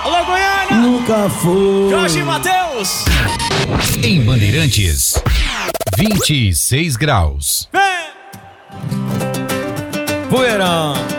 Alô, Goiânia! Nunca foi. Jorge Mateus! Em Bandeirantes, 26 graus. Vem! Poeirão.